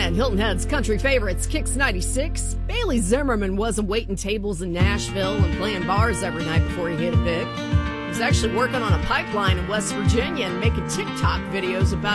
And Hilton Head's country favorites, Kicks 96. Bailey Zimmerman wasn't waiting tables in Nashville and playing bars every night before he hit it big. He was actually working on a pipeline in West Virginia and making TikTok videos about